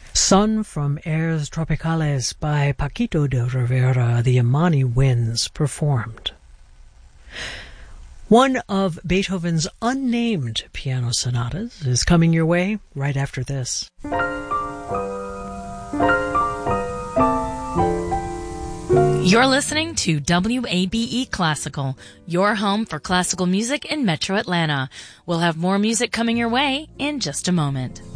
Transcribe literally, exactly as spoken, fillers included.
Sun from Airs Tropicales by Paquito de Rivera, the Imani Winds performed. One of Beethoven's unnamed piano sonatas is coming your way right after this. You're listening to W A B E Classical, your home for classical music in Metro Atlanta. We'll have more music coming your way in just a moment.